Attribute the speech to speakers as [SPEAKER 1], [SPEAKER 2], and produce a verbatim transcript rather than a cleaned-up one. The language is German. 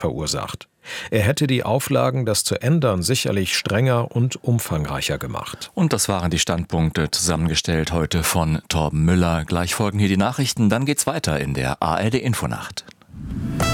[SPEAKER 1] verursacht. Er hätte die Auflagen, das zu ändern, sicherlich strenger und umfangreicher gemacht.
[SPEAKER 2] Und das waren die Standpunkte, zusammengestellt heute von Torben Müller. Gleich folgen hier die Nachrichten, dann geht's weiter in der A R D Infonacht.